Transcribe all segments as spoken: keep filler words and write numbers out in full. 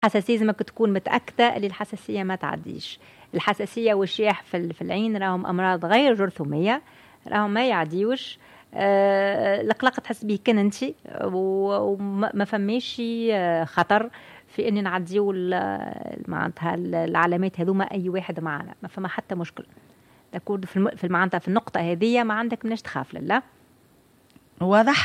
حساسية لازمك تكون متأكدة اللي الحساسية ما تعديش. الحساسية والشياح في في العين راهم أمراض غير جرثومية، راهم ما يعديوش. أه القلق تحس به كان انت وما فماش خطر في ان نعديو معناتها العلامات هذوما اي واحد معنا، ما فما حتى مشكل. تكون في معناتها في النقطة هذه ما عندك مناش تخاف. لا واضح.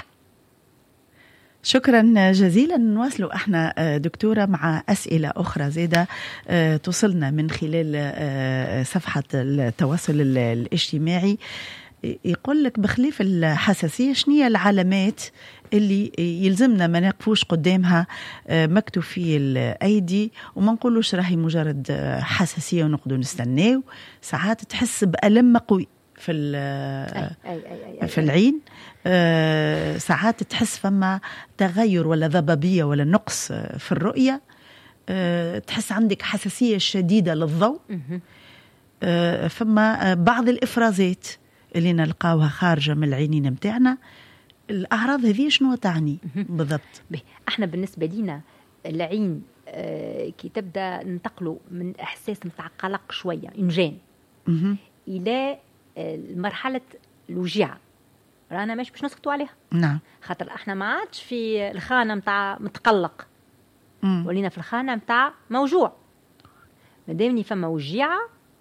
شكرا جزيلا. نواصلوا احنا دكتورة مع أسئلة أخرى زيادة توصلنا من خلال صفحة التواصل الاجتماعي. يقول لك بخلاف الحساسية شنية العلامات اللي يلزمنا ما نقفوش قدامها مكتوب في الأيدي وما نقولوش راهي مجرد حساسية ونقدر نستناو؟ ساعات تحس بألم قوي في في العين، أه ساعات تحس فما تغير ولا ضبابية ولا نقص في الرؤية، أه تحس عندك حساسية شديدة للضوء، أه فما بعض الإفرازات اللي نلقاوها خارجة من العينين متاعنا. الأعراض هذه شنو تعني بالضبط؟ احنا بالنسبة لنا العين أه كي تبدأ ننتقلوا من إحساس متاع قلق شوية إنجان إلى مرحلة الوجيعة، رانا مش باش نسكتوا عليها. نعم. خاطر احنا ما عادش في الخانة متاع متقلق، مم. ولينا في الخانة متاع موجوع. مادامني فما وجيعة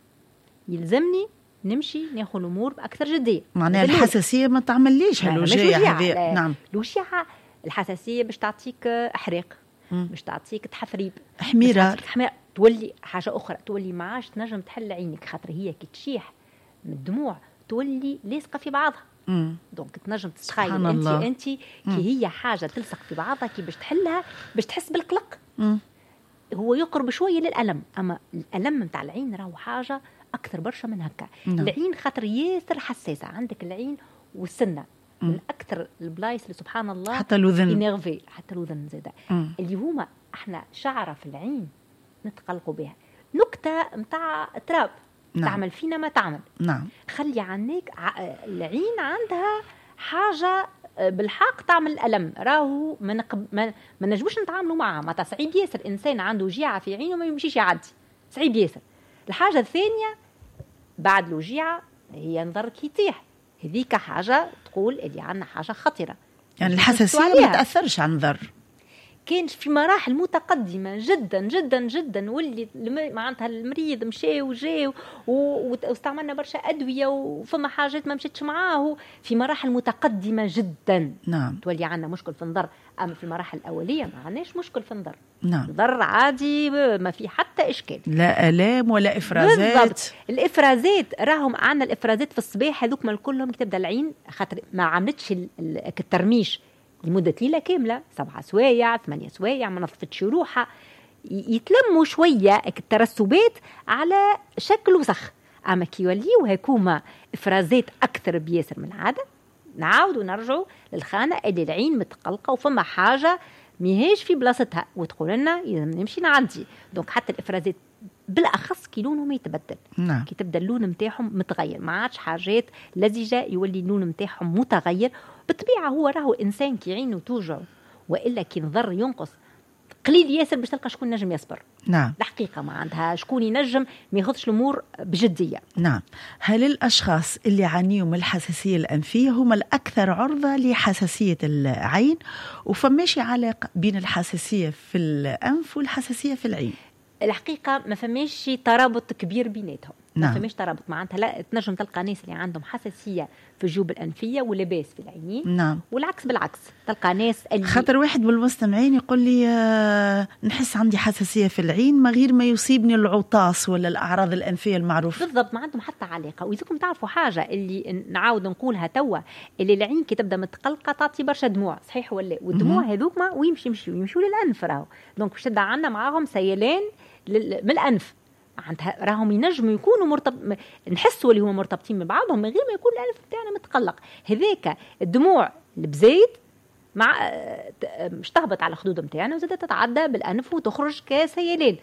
يلزمني نمشي ناخذ الأمور بأكثر جدية. معناها الحساسية ما تعمليش الوجيعة هذه. نعم. الوجيعة الحساسية باش تعطيك إحراق، مم. باش تعطيك تحفريب، حميرة، تولي حاجة أخرى، تولي ما عادش تنجم تحل عينك. خاطر هي كي تشيح من الدموع تولي لاصقه في بعضها. امم دونك تنجم تتخيل انت انت كي هي حاجه تلصق في بعضها كي باش تحلها باش تحس بالقلق. مم. هو يقرب شويه للالم، اما الالم نتاع العين راهو حاجه اكثر برشا من هكا. مم. العين خاطر ياسر حساسه، عندك العين والسنه مم. من اكثر البلايص اللي سبحان الله حتى الوذن ينغفي، حتى الوذن زاده اللي هما احنا شعره في العين نتقلقوا بها. نكته نتاع تراب. نعم. تعمل فينا ما تعمل. نعم. خلي عنك العين عندها حاجة بالحق تعمل الألم، راهو ما نقب... ما نجموش نتعاملوا معها. ما صعيب ياسر إنسان عنده وجيعة في عينه ما يمشيش يعدي، صعيب ياسر. الحاجة الثانية بعد الوجيعة هي نظرك يطيح، هذيك حاجة تقول اللي عندنا حاجة خطرة. يعني الحساسية ما تأثرش على النظر. كان في مراحل متقدمة جدا جدا جدا، واللي معناتها المريض مشى وجاء واستعملنا برشا أدوية وفما حاجات ما مشيتش معاه في مراحل متقدمة جدا. نعم. تولي عنا مشكل في النظر. أما في المراحل الأولية ما عندناش مشكل في النظر. نعم. النظر عادي ما في حتى إشكال، لا آلام ولا إفرازات. بالضبط. الإفرازات راهم عنا الإفرازات في الصباح هذوك من كلهم تبدأ العين خاطر ما عملتش الترميش لمدة ليلة كاملة، سبعة سوايع ثمانية سوايع ما نظفتش روحها، يتلموا شوية الترسبات على شكل وسخ. أما كي يوليوا هكوما إفرازات أكثر بياسر من العادة نعاود ونرجعوا للخانة اللي العين متقلقة وفما حاجة ميهاش في بلاصتها وتقول لنا نمشي نعدي. دونك حتى الإفرازات بالأخص كي لونهم يتبدل. نعم. كي تبدأ اللون متاعهم متغير، ما عادش حاجات لزجة، يولي اللون متاعهم متغير. بالطبيعة هو راهو إنسان كي عينه توجع وإلا كي نظر ينقص قليل ياسر باش تلقى شكون نجم يصبر. نعم. الحقيقة ما عندها شكون ينجم ما ياخذش الأمور بجدية. نعم. هل الأشخاص اللي يعانيوا من الحساسية الأنفية هم الأكثر عرضة لحساسية العين، وفماشي علاقة بين الحساسية في الأنف والحساسية في العين؟ الحقيقة ما فماش ترابط كبير بيناتهم. نعم. ما فماش ترابط معناتها لا تنجم تلقى ناس اللي عندهم حساسية في الجيوب الأنفية ولباس في العينين. نعم. والعكس بالعكس تلقى ناس اللي خاطر واحد بالمستمعين يقول لي آه نحس عندي حساسية في العين ما غير ما يصيبني العطاس ولا الأعراض الأنفية المعروفة. بالضبط، ما عندهم حتى علاقة. وإذاكم تعرفوا حاجة اللي نعاود نقولها توا، اللي العين كي تبدأ متقلقة تعطي برشا دموع، صحيح ولا؟ والدموع هذوك ما ويمشي يمشي ويمشوا للأنف راهو. دونك باش تدعى عنا معاهم سيلان من الأنف، عندها راهم ينجموا يكونوا مرتب نحسوا اللي هم مرتبطين ببعضهم من غير ما يكون الأنف بتاعنا متقلق. هذاك الدموع البزايد مع مش تهبط على الخدود بتاعنا وزادة تتعدى بالأنف وتخرج كسيلان.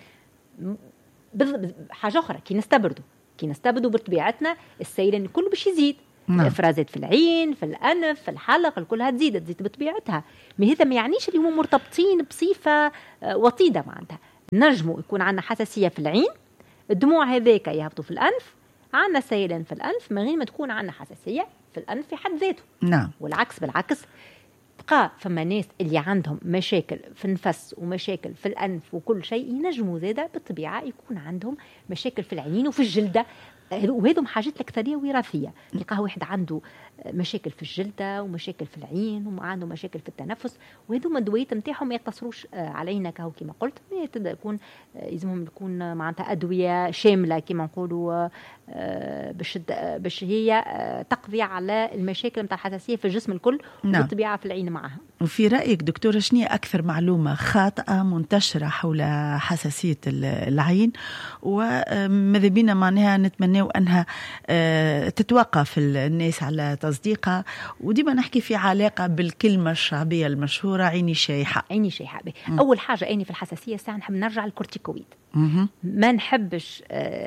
حاجة أخرى كي نستبردوا كي نستبردوا بطبيعتنا السيلان كله باش يزيد. نعم. الإفرازات في العين في الأنف في الحلق كلها تزيد تزيد بطبيعتها. ما هذا ما يعنيش اللي هم مرتبطين بصفة وطيدة معناتها. نجموا يكون عندنا حساسية في العين، الدموع هذاك يهبطوا في الأنف، عندنا سيلان في الأنف من غير ما تكون عندنا حساسية في الأنف في حد ذاته. نعم. والعكس بالعكس، بقى فما ناس اللي عندهم مشاكل في النفس ومشاكل في الأنف وكل شيء ينجموا زادة بالطبيعة يكون عندهم مشاكل في العينين وفي الجلدة، وهذم حاجات الأكثرية وراثية. تلقاه واحد عنده مشاكل في الجلدة ومشاكل في العين وعنده مشاكل في التنفس، وهذوما الدويات نتاعهم ما يقتصروش علينا كهو كما قلت، تبدا يكون لازمهم يكون معناتها أدوية شاملة كما نقولوا باش باش هي تقضي على المشاكل نتاع الحساسية في الجسم الكل. نعم. والطبيعة في العين معها. وفي رأيك دكتورة شنو أكثر معلومة خاطئة منتشرة حول حساسية العين، وماذا بينا معناها نتمنى أنها تتوقف الناس على تصديقها؟ وديما نحكي في علاقة بالكلمة الشعبية المشهورة عيني شايحة. عيني شايحة. أول حاجة أني في الحساسية ساعة نحب نرجع للكورتيكويد. ما نحبش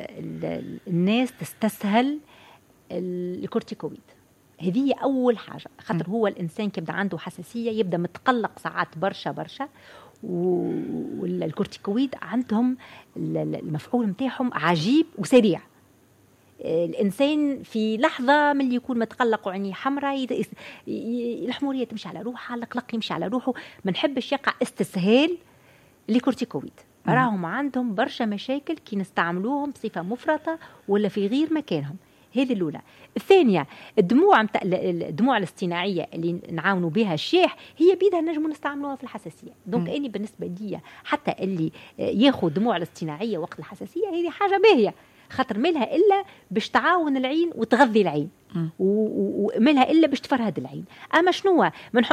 الناس تستسهل الكورتيكويد، هذه أول حاجة. خاطر هو الإنسان كيبدأ عنده حساسية يبدأ متقلق ساعات برشا برشا، والكورتيكويد عندهم المفعول متاعهم عجيب وسريع. الإنسان في لحظة من اللي يكون متقلق وعينيه حمراء الحمورية تمشي على روحها، القلق يمشي على روحه. ما نحبش يقع استسهال لكورتيكويد. راهم عندهم برشا مشاكل كي نستعملوهم بصفة مفرطة ولا في غير مكانهم. هذه الأولى. الثانية الدموع متاع الدموع الاصطناعية اللي نعاونوا بها الشيح هي بيدها نجموا نستعملوها في الحساسية. دونك أني بالنسبة لي حتى اللي ياخذ دموع الاصطناعية وقت الحساسية هذه حاجة باهية، خاطر مالها إلا باش تعاون العين وتغذي العين، ومالها إلا باش تفرهد العين. أما شنو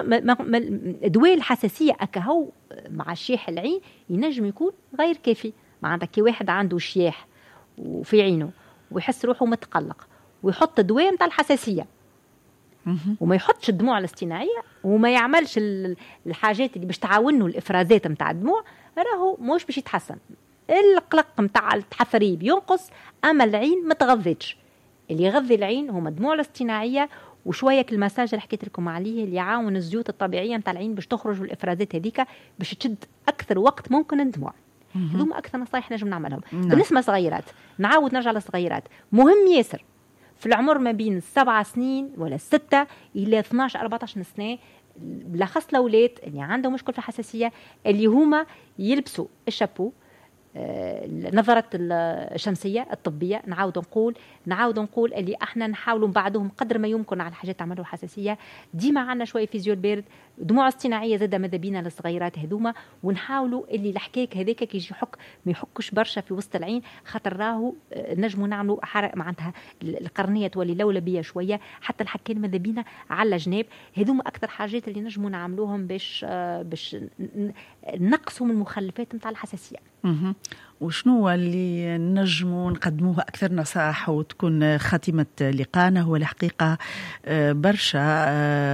دواء الحساسية أكهو مع الشيح العين ينجم يكون غير كافي. معناتها كي واحد عنده شياح وفي عينه ويحس روحه متقلق ويحط دواء متاع الحساسية وما يحطش الدموع الاصطناعية وما يعملش الحاجات اللي باش تعاونه الإفرازات متاع الدموع، راهو مش باش يتحسن. القلق متاع التحفريب ينقص، أما العين ما تغذيتش. اللي يغذي العين هما الدموع الاصطناعية وشوية المساج اللي حكيت لكم عليه اللي يعاون الزيوت الطبيعية متاع العين باش تخرج والإفرازات هذيك باش تشد أكثر وقت ممكن الدموع. هذوما أكثر نصايح نجم نعملهم. نعم. بالنسبة للصغيرات نعاود نرجع للصغيرات، مهم ياسر في العمر ما بين سبع سنين ولا ستة إلى اثناش أربعتاش سنة، بالأخص الأولاد اللي عندهم مشكل في الحساسية اللي هما يلبسوا الشابو، النظرة الشمسية الطبية. نعاود نقول نعاود نقول اللي احنا نحاولوا بعدهم قدر ما يمكن على حاجات تعملوا حساسية. ديما عنا شوية فيزيول بارد، دموع اصطناعية زادة ماذا بينا للصغيرات هذوما، ونحاولوا اللي الحكاك هذاك كي يجي يحك ما يحكش برشا في وسط العين، خاطر راهو نجموا نعملوا معناتها القرنية تولي لولبية شوية، حتى الحكين ماذا بينا على جناب. هذوما أكثر حاجات اللي نجموا نعملوهم باش باش نقصوا من المخلفات متاع الحساسية. وشنو اللي نجموا نقدموه أكثر نصائح وتكون خاتمة لقانا؟ هو الحقيقة برشا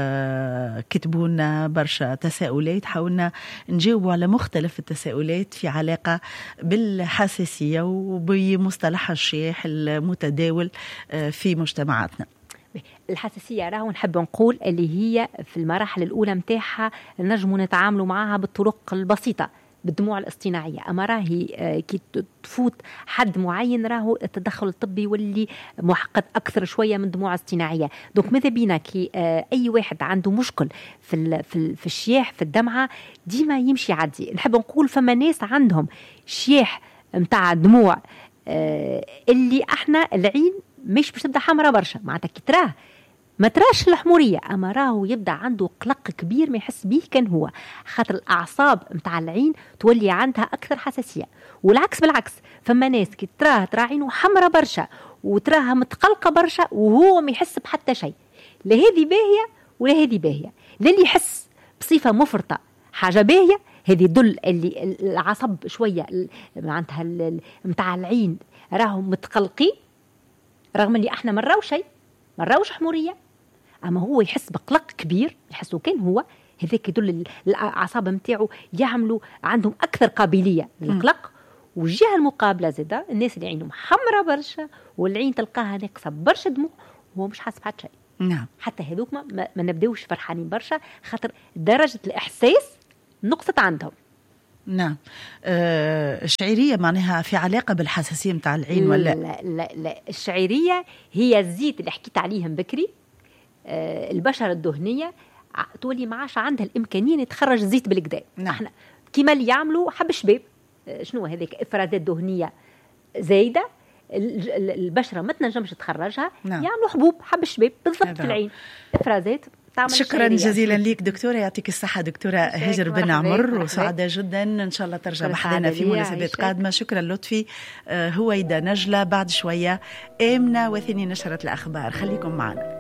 كتبونا برشا تساؤلات، حاولنا نجاوبوا على مختلف التساؤلات في علاقة بالحساسية وبمصطلح الشيح المتداول في مجتمعاتنا. الحساسية راهو نحب نقول اللي هي في المراحل الأولى متاعها نجموا نتعاملوا معها بالطرق البسيطة بالدموع الاصطناعية. أما راهي كي تفوت حد معين راهو التدخل الطبي واللي معقد أكثر شوية من دموع اصطناعية. دونك ماذا بينا كي أي واحد عنده مشكل في في في الشياح في الدمعة ديما يمشي عادي. نحب نقول فما ناس عندهم شياح متاع دموع اللي احنا العين مش باش تبدا حمراء برشا، معناتها كي تراه ما تراش الحمورية، أما راهو يبدأ عنده قلق كبير ما يحس به كان هو، خاطر الأعصاب متاع العين تولي عندها أكثر حساسية. والعكس بالعكس، فما ناس كي تراه ترى عينه حمراء برشا وتراها متقلقة برشا وهو ما يحس بحتى شيء. لا هذه باهية ولا هذه باهية، للي يحس بصفة مفرطة حاجة باهية هذه دل اللي العصب شوية معناتها متاع العين راهو متقلقين، رغم اللي احنا ما نراو شيء ما نراوش حمورية، أما هو يحس بقلق كبير يحسوا كان هو هذاك يدل الأعصاب متاعه يعملوا عندهم أكثر قابلية للقلق. والجهة المقابلة زادة الناس اللي عينهم حمراء برشا والعين تلقاها ناقصة برشا دموع وهو مش حاسس بحد شيء. نعم. حتى هذوك ما, ما نبداوش فرحانين برشا خاطر درجة الإحساس نقصت عندهم. نعم. آه الشعيرية معناها في علاقة بالحساسية متاع العين ولا؟ لا لا لا، الشعيرية هي الزيت اللي حكيت عليهم بكري. آه البشرة الدهنية تولي ما عادش عندها الإمكانية تخرج زيت بالكدا. نعم. احنا كيما اللي يعملوا حب شباب، آه شنو هذيك إفرازات دهنية زايدة، البشرة ما تنجمش تخرجها. نعم. يعملوا حبوب حب الشباب بالضبط في العين، إفرازات. شكرا جزيلا ليك دكتورة، يعطيك الصحة دكتورة هاجر بن عمر، وسعادة جدا إن شاء الله ترجع بحضنا في مناسبات قادمة. شكرا لطفي. هويدا نجلة بعد شوية آمنة وثاني نشرة الأخبار، خليكم معنا.